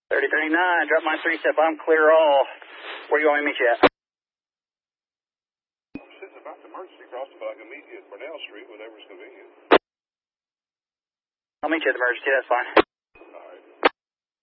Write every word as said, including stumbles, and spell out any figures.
thirty thirty-nine, drop my three-step, I'm clear all. Where do you want me to meet you at? I'm sitting about the emergency crossing, but I can meet you at Burnell Street, whatever's convenient. I'll meet you at the emergency, that's fine.